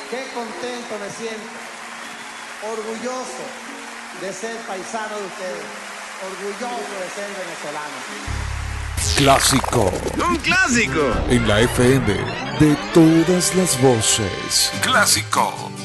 Qué contento me siento, orgulloso de ser paisano de ustedes, orgulloso de ser venezolano. Clásico. Un clásico. En la FM de todas las voces. Clásico.